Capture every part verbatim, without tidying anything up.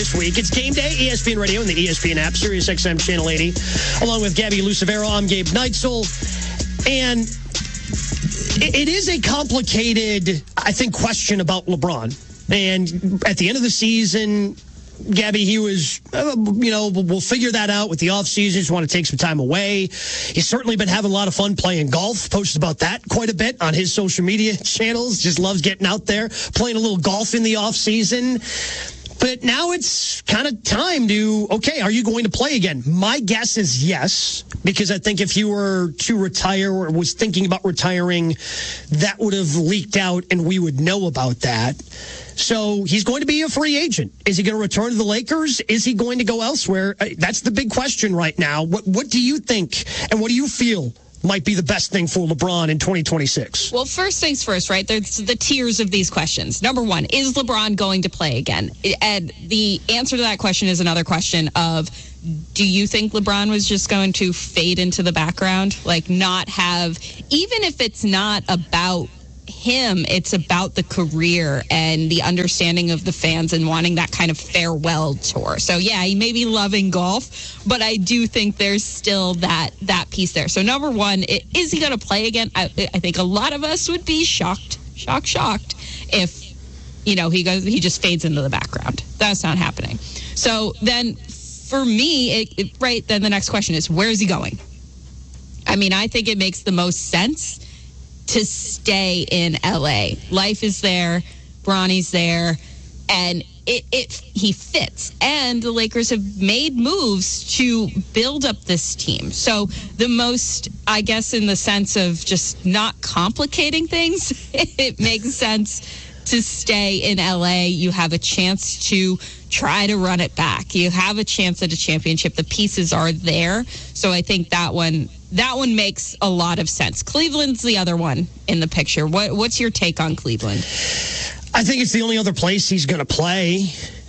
this week. It's Game Day, E S P N Radio and the E S P N app, Sirius X M Channel eighty. Along with Gabby Lucevero, I'm Gabe Neitzel. And it, it is a complicated, I think, question about LeBron. And at the end of the season, Gabby, he was, uh, you know, we'll figure that out with the offseason. Just want to take some time away. He's certainly been having a lot of fun playing golf. Posted about that quite a bit on his social media channels. Just loves getting out there, playing a little golf in the offseason. But now it's kind of time to, okay, are you going to play again? My guess is yes, because I think if you were to retire or was thinking about retiring, that would have leaked out and we would know about that. So he's going to be a free agent. Is he going to return to the Lakers? Is he going to go elsewhere? That's the big question right now. What What do you think and what do you feel might be the best thing for LeBron in twenty twenty-six? Well, first things first, right? There's the tiers of these questions. Number one, is LeBron going to play again? And the answer to that question is another question of, do you think LeBron was just going to fade into the background? Like not have, even if it's not about him, it's about the career and the understanding of the fans and wanting that kind of farewell tour. So yeah, he may be loving golf, but I do think there's still that that piece there. So number one, it, is he going to play again? I, I think a lot of us would be shocked, shocked, shocked if, you know, he goes, he just fades into the background. That's not happening. So then for me, it, it, right, then the next question is, where is he going? I mean, I think it makes the most sense to stay in L A. Life is there, Bronny's there, and it, it he fits. And the Lakers have made moves to build up this team. So the most, I guess, in the sense of just not complicating things, it makes sense to stay in L A. You have a chance to try to run it back. You have a chance at a championship. The pieces are there. So I think that one that one makes a lot of sense. Cleveland's the other one in the picture. What what's your take on Cleveland? I think it's the only other place he's going to play.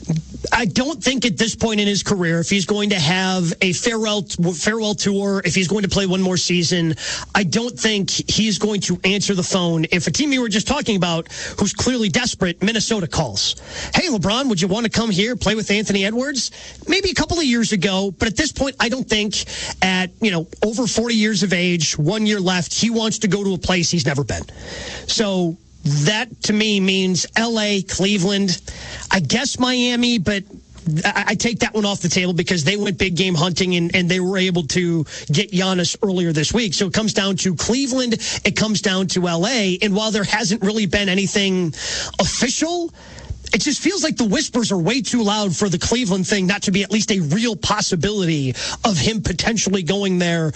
I don't think at this point in his career, if he's going to have a farewell farewell tour, if he's going to play one more season, I don't think he's going to answer the phone. If a team you were just talking about, who's clearly desperate, Minnesota calls, hey, LeBron, would you want to come here, play with Anthony Edwards? Maybe a couple of years ago, but at this point, I don't think at, you know, over forty years of age, one year left, he wants to go to a place he's never been. So that, to me, means L A, Cleveland, I guess Miami, but I, I take that one off the table because they went big game hunting and, and they were able to get Giannis earlier this week. So it comes down to Cleveland, it comes down to L A, and while there hasn't really been anything official, it just feels like the whispers are way too loud for the Cleveland thing not to be at least a real possibility of him potentially going there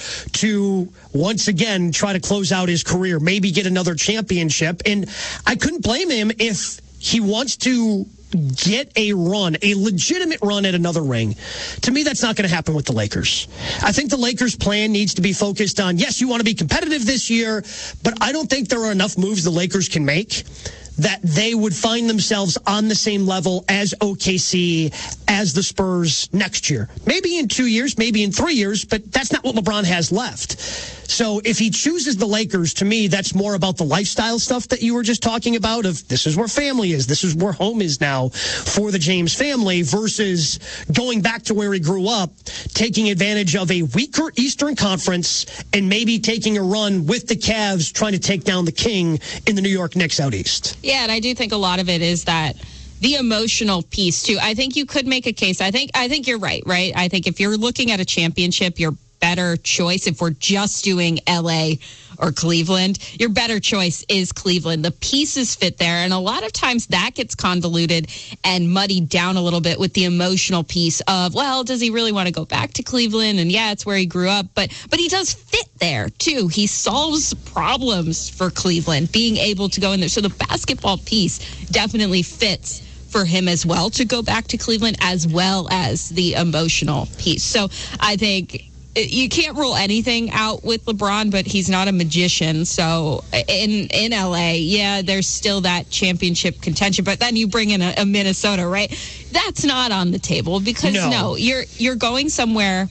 to once again try to close out his career, maybe get another championship. And I couldn't blame him if he wants to get a run, a legitimate run at another ring. To me, that's not going to happen with the Lakers. I think the Lakers' plan needs to be focused on, yes, you want to be competitive this year, but I don't think there are enough moves the Lakers can make that they would find themselves on the same level as O K C, as the Spurs next year. Maybe in two years, maybe in three years, but that's not what LeBron has left. So if he chooses the Lakers, to me, that's more about the lifestyle stuff that you were just talking about of this is where family is, this is where home is now for the James family versus going back to where he grew up, taking advantage of a weaker Eastern Conference and maybe taking a run with the Cavs trying to take down the King in the New York Knicks out east. Yeah, and I do think a lot of it is that the emotional piece too. I think you could make a case. I think I think you're right, right? I think if you're looking at a championship, your better choice, if we're just doing L A or Cleveland, your better choice is Cleveland. The pieces fit there, and a lot of times that gets convoluted and muddied down a little bit with the emotional piece of, well, does he really want to go back to Cleveland? And yeah, it's where he grew up, but but he does fit there too. He solves problems for Cleveland, being able to go in there. So the basketball piece definitely fits for him as well to go back to Cleveland, as well as the emotional piece. So I think you can't rule anything out with LeBron, but he's not a magician. So in in L A, yeah, there's still that championship contention. But then you bring in a, a Minnesota, right? That's not on the table because no. no, you're you're going somewhere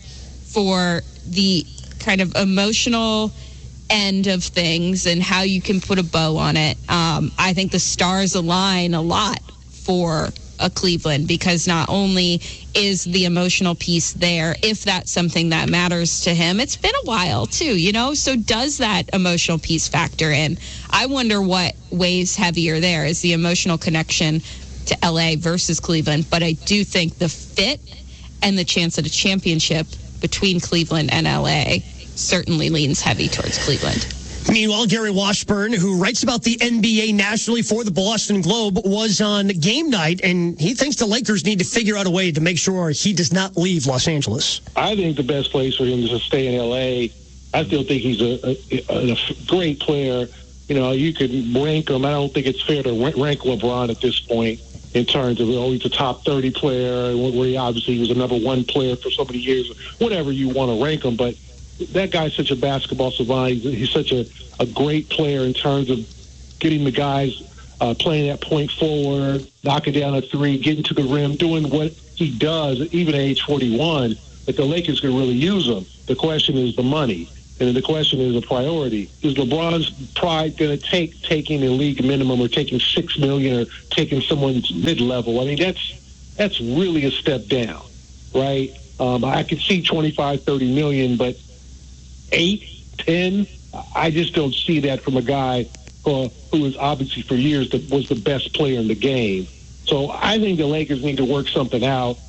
for the kind of emotional end of things and how you can put a bow on it. Um, I think the stars align a lot for a Cleveland, because not only is the emotional piece there, if that's something that matters to him, it's been a while too, you know, so does that emotional piece factor in? I wonder what weighs heavier there, is the emotional connection to L A versus Cleveland. But I do think the fit and the chance at a championship between Cleveland and L A certainly leans heavy towards Cleveland. Meanwhile, Gary Washburn, who writes about the N B A nationally for the Boston Globe, was on game night, and he thinks the Lakers need to figure out a way to make sure he does not leave Los Angeles. I think the best place for him is to stay in L A. I still think he's a, a, a great player. You know, you could rank him. I don't think it's fair to rank LeBron at this point in terms of, oh, he's a top thirty player, where he obviously was a number one player for so many years, whatever you want to rank him. But that guy's such a basketball savant. He's, he's such a, a great player in terms of getting the guys uh, playing that point forward, knocking down a three, getting to the rim, doing what he does, even at age forty-one, that the Lakers could really use him. The question is the money. And the question is a priority. Is LeBron's pride going to take taking a league minimum, or taking six million dollars, or taking someone's mid-level? I mean, that's that's really a step down, right? Um, I could see twenty-five, thirty million, but eight, ten, I just don't see that from a guy uh, who is obviously for years the, was the best player in the game. So I think the Lakers need to work something out.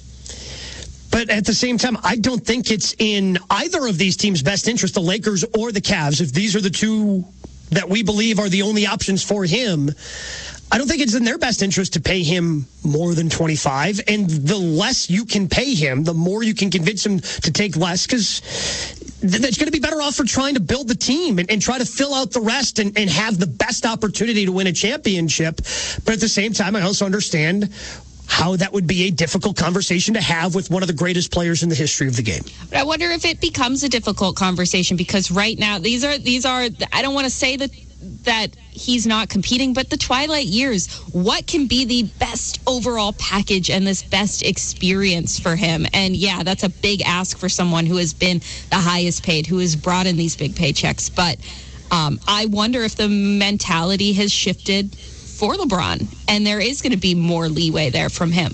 But at the same time, I don't think it's in either of these teams' best interest, the Lakers or the Cavs, if these are the two that we believe are the only options for him. I don't think it's in their best interest to pay him more than twenty-five. And the less you can pay him, the more you can convince him to take less, because that's going to be better off for trying to build the team and, and try to fill out the rest and, and have the best opportunity to win a championship. But at the same time, I also understand how that would be a difficult conversation to have with one of the greatest players in the history of the game. But I wonder if it becomes a difficult conversation, because right now, these are, these are, I don't want to say that that he's not competing, but the twilight years, what can be the best overall package and this best experience for him? And yeah, that's a big ask for someone who has been the highest paid, who has brought in these big paychecks. But um, I wonder if the mentality has shifted for LeBron, and there is going to be more leeway there from him.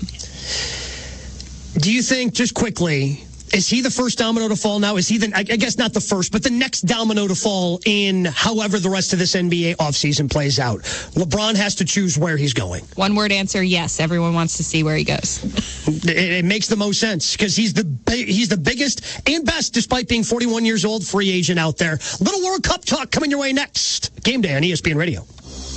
Do you think, just quickly, is he the first domino to fall now? Is he the, I guess not the first, but the next domino to fall in however the rest of this N B A offseason plays out? LeBron has to choose where he's going. One word answer, yes. Everyone wants to see where he goes. It, it makes the most sense, because he's the he's the biggest and best, despite being forty-one years old, free agent out there. Little World Cup talk coming your way next. Game Day on E S P N Radio.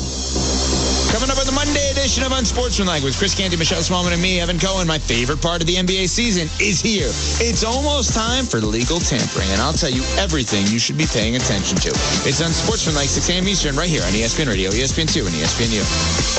Coming up on the Monday edition of Unsportsmanlike with Chris Canty, Michelle Smallman, and me, Evan Cohen. My favorite part of the N B A season is here. It's almost time for legal tampering, and I'll tell you everything you should be paying attention to. It's Unsportsmanlike, six a.m. Eastern, right here on E S P N Radio, E S P N two, and E S P N U.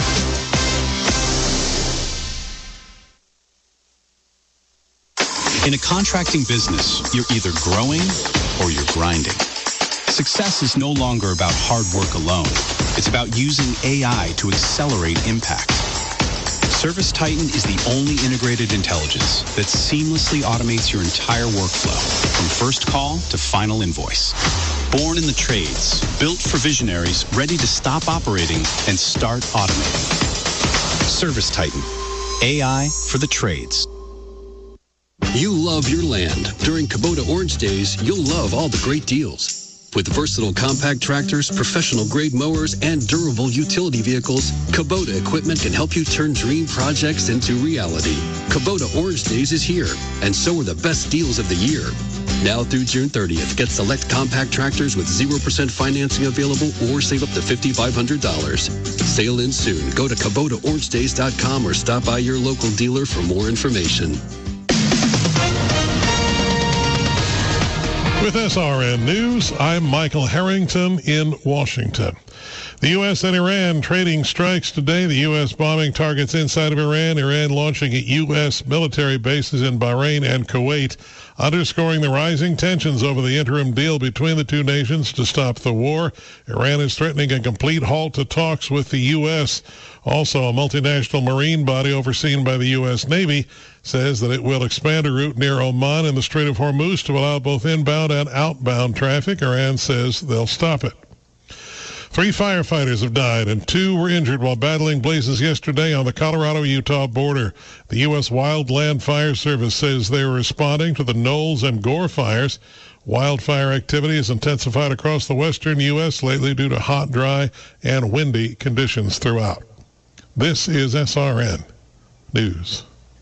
In a contracting business, you're either growing or you're grinding. Success is no longer about hard work alone. It's about using A I to accelerate impact. ServiceTitan is the only integrated intelligence that seamlessly automates your entire workflow, from first call to final invoice. Born in the trades, built for visionaries ready to stop operating and start automating. ServiceTitan, A I for the trades. You love your land. During Kubota Orange Days, you'll love all the great deals. With versatile compact tractors, professional-grade mowers, and durable utility vehicles, Kubota equipment can help you turn dream projects into reality. Kubota Orange Days is here, and so are the best deals of the year. Now through June thirtieth, get select compact tractors with zero percent financing available, or save up to five thousand five hundred dollars. Sail in soon. Go to Kubota Orange Days dot com or stop by your local dealer for more information. With S R N News, I'm Michael Harrington in Washington. The U S and Iran trading strikes today. The U S bombing targets inside of Iran. Iran launching at U S military bases in Bahrain and Kuwait, underscoring the rising tensions over the interim deal between the two nations to stop the war. Iran is threatening a complete halt to talks with the U S. Also, a multinational marine body overseen by the U S Navy says that it will expand a route near Oman and the Strait of Hormuz to allow both inbound and outbound traffic. Iran says they'll stop it. Three firefighters have died and two were injured while battling blazes yesterday on the Colorado-Utah border. The U S Wildland Fire Service says they were responding to the Knowles and Gore fires. Wildfire activity has intensified across the western U S lately due to hot, dry, and windy conditions throughout. This is S R N News.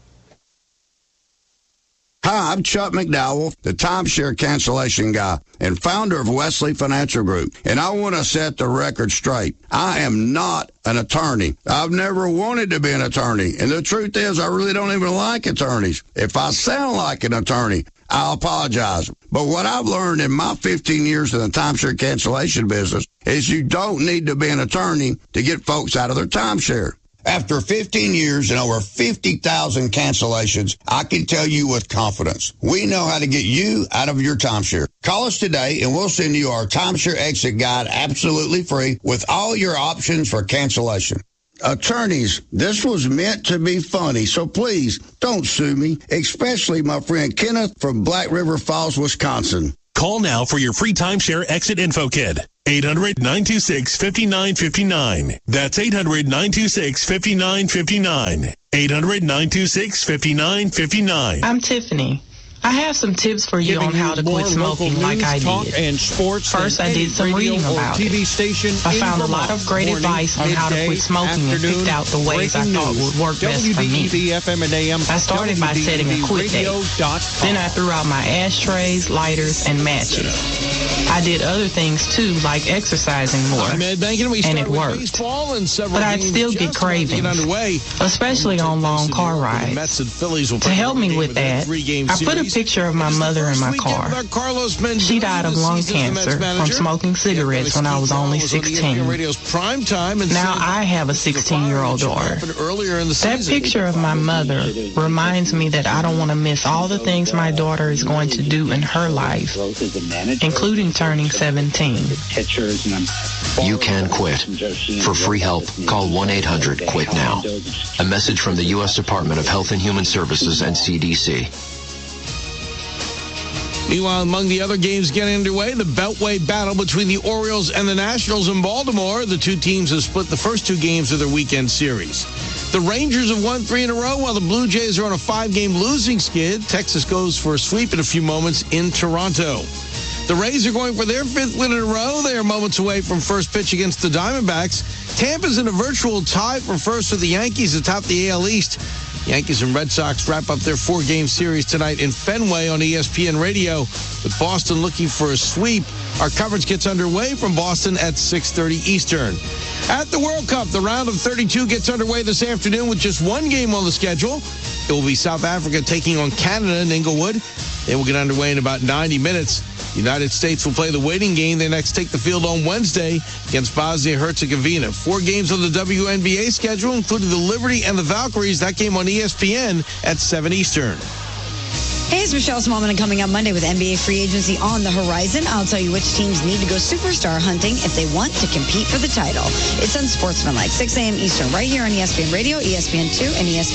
Hi, I'm Chuck McDowell, the timeshare cancellation guy and founder of Wesley Financial Group. And I want to set the record straight. I am not an attorney. I've never wanted to be an attorney. And the truth is, I really don't even like attorneys. If I sound like an attorney, I'll apologize. But what I've learned in my fifteen years in the timeshare cancellation business is you don't need to be an attorney to get folks out of their timeshare. After fifteen years and over fifty thousand cancellations, I can tell you with confidence, we know how to get you out of your timeshare. Call us today and we'll send you our timeshare exit guide absolutely free with all your options for cancellation. Attorneys, this was meant to be funny, so please don't sue me, especially my friend Kenneth from Black River Falls, Wisconsin. Call now for your free timeshare exit info kit. eight hundred, nine two six, five nine five nine. That's eight hundred, nine two six, five nine five nine. eight hundred, nine two six, five nine five nine. I'm Tiffany. I have some tips for you Giving on how to quit smoking news, like I did. And sports First, I did some reading about T V it. Station I found a lot of great morning, advice on how to quit smoking and picked out the ways I thought would work best for me. F M and A M, I started by setting a quit date. Then I threw out my ashtrays, lighters, and matches. I did other things too, like exercising more, and it worked. But I'd still get cravings, especially on long car rides. To help me with that, I put a picture of my mother in my car. She died of lung cancer from smoking cigarettes when I was only sixteen. Now I have a sixteen-year-old daughter. That picture of my mother reminds me that I don't want to miss all the things my daughter is going to do in her life, including turning seventeen. You can quit. For free help, call one eight hundred quit now. A message from the U S Department of Health and Human Services and C D C. Meanwhile, among the other games getting underway, the Beltway battle between the Orioles and the Nationals in Baltimore. The two teams have split the first two games of their weekend series. The Rangers have won three in a row, while the Blue Jays are on a five-game losing skid. Texas goes for a sweep in a few moments in Toronto. The Rays are going for their fifth win in a row. They are moments away from first pitch against the Diamondbacks. Tampa's in a virtual tie for first with the Yankees atop the A L East. Yankees and Red Sox wrap up their four-game series tonight in Fenway on E S P N Radio. With Boston looking for a sweep, our coverage gets underway from Boston at six thirty Eastern. At the World Cup, the round of thirty-two gets underway this afternoon with just one game on the schedule. It will be South Africa taking on Canada in Inglewood. They will get underway in about ninety minutes. The United States will play the waiting game. They next take the field on Wednesday against Bosnia-Herzegovina. Four games on the W N B A schedule, including the Liberty and the Valkyries. That game on E S P N at seven Eastern. Hey, it's Michelle Smallman, and coming up Monday with N B A free agency on the horizon, I'll tell you which teams need to go superstar hunting if they want to compete for the title. It's Unsportsmanlike, six a.m. Eastern, right here on E S P N Radio, E S P N two, and E S P N